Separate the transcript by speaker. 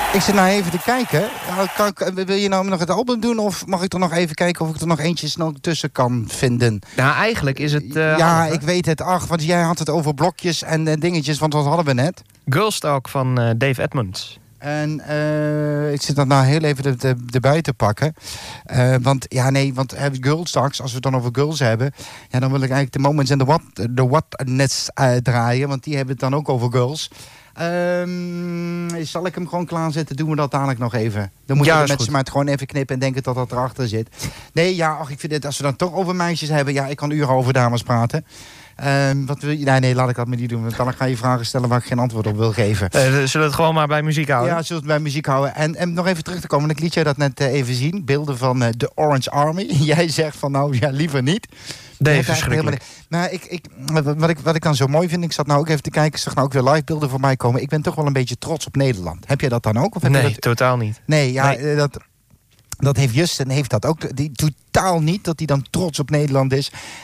Speaker 1: Ik zit nou even te kijken. Wil je nou nog het album doen? Of mag ik er nog even kijken of ik er nog eentje snel tussen kan vinden?
Speaker 2: Nou, eigenlijk is het...
Speaker 1: ik weet het. Want jij had het over blokjes en dingetjes. Want wat hadden we net?
Speaker 2: Girls Talk van Dave Edmunds.
Speaker 1: En ik zit dat nou heel even erbij te pakken. Want Girls Talks, als we het dan over girls hebben... Ja, dan wil ik eigenlijk de Moments en de Whatness draaien. Want die hebben het dan ook over girls. Zal ik hem gewoon klaarzetten? Doen we dat dadelijk nog even? Dan moeten de mensen maar het gewoon even knippen en denken dat dat erachter zit. Nee, ik vind het, als we dan toch over meisjes hebben... Ja, ik kan uren over dames praten. Wat wil je? Nee, laat ik dat maar niet doen. Want dan ga je vragen stellen waar ik geen antwoord op wil geven.
Speaker 2: Zullen we het gewoon maar bij muziek houden?
Speaker 1: Ja, zullen we het bij muziek houden. En nog even terug te komen, ik liet jij dat net even zien. Beelden van de Orange Army. Jij zegt van nou, ja, liever niet.
Speaker 2: Nee, verschrikkelijk.
Speaker 1: Maar wat ik dan zo mooi vind, ik zat nou ook even te kijken, ik zag nou ook weer live beelden voorbij komen. Ik ben toch wel een beetje trots op Nederland. Heb jij dat dan ook? Of heb
Speaker 2: nee,
Speaker 1: je dat...
Speaker 2: totaal niet.
Speaker 1: Nee, ja, nee. Dat heeft Justin heeft dat ook. Die totaal niet dat hij dan trots op Nederland is.